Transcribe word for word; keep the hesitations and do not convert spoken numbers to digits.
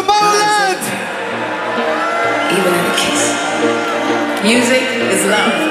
Tomorrowland! Even in a kiss. Music is love.